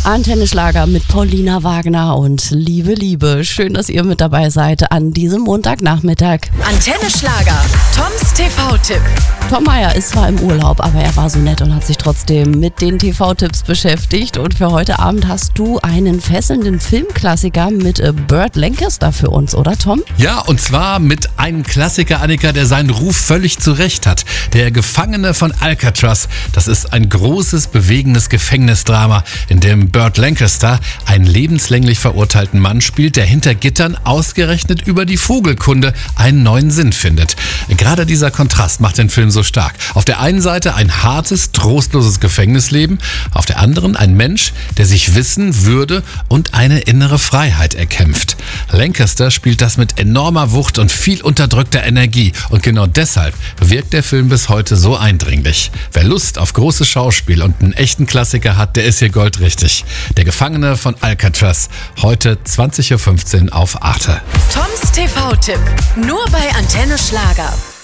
Antenne Schlager mit Paulina Wagner und Liebe, Liebe. Schön, dass ihr mit dabei seid an diesem Montagnachmittag. Antenne Schlager, Toms TV-Tipp. Tom Meyer ist zwar im Urlaub, aber er war so nett und hat sich trotzdem mit den TV-Tipps beschäftigt. Und für heute Abend hast du einen fesselnden Filmklassiker mit Burt Lancaster für uns, oder Tom? Ja, und zwar mit einem Klassiker, Annika, der seinen Ruf völlig zurecht hat. Der Gefangene von Alcatraz. Das ist ein großes, bewegendes Gefängnisdrama, in dem Burt Lancaster einen lebenslänglich verurteilten Mann spielt, der hinter Gittern ausgerechnet über die Vogelkunde einen neuen Sinn findet. Gerade dieser Kontrast macht den Film so stark. Auf der einen Seite ein hartes, trostloses Gefängnisleben, auf der anderen ein Mensch, der sich Wissen, Würde und eine innere Freiheit erkämpft. Lancaster spielt das mit enormer Wucht und viel unterdrückter Energie und genau deshalb wirkt der Film bis heute so eindringlich. Wer Lust auf großes Schauspiel und einen echten Klassiker hat, der ist hier goldrichtig. Der Gefangene von Alcatraz, heute 20.15 Uhr auf Arte. Toms TV-Tipp, nur bei Antenne Schlager.